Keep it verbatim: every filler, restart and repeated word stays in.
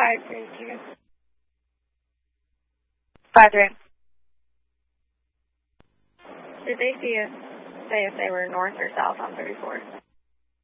five three two. five three. Did they see us, say if they were north or south on thirty-four?